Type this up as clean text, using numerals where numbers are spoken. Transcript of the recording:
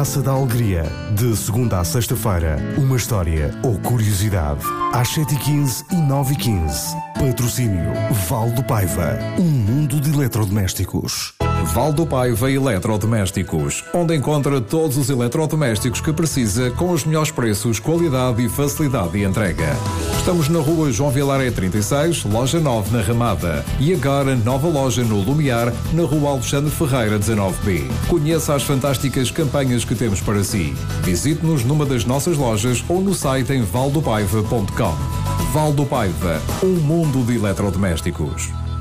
Praça da Alegria. De segunda à sexta-feira, uma história ou curiosidade. Às 7h15 e 9h15. Patrocínio Val do Paiva. Um mundo de eletrodomésticos. Val do Paiva Eletrodomésticos, onde encontra todos os eletrodomésticos que precisa com os melhores preços, qualidade e facilidade de entrega. Estamos na rua João Vilaré 36, loja 9 na Ramada. E agora nova loja no Lumiar, na rua Alexandre Ferreira 19B. Conheça as fantásticas campanhas que temos para si. Visite-nos numa das nossas lojas ou no site em valdopaiva.com. Val do Paiva, um mundo de eletrodomésticos.